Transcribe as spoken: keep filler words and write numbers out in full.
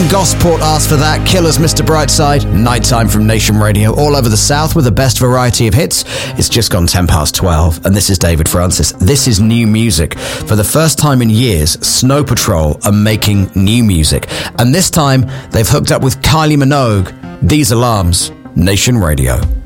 Ian Gosport asked for that. Killers, Mister Brightside. Nighttime from Nation Radio. All over the South with the best variety of hits. It's just gone ten past twelve. And this is David Francis. This is new music. For the first time in years, Snow Patrol are making new music. And this time, they've hooked up with Kylie Minogue. These Alarms. Nation Radio.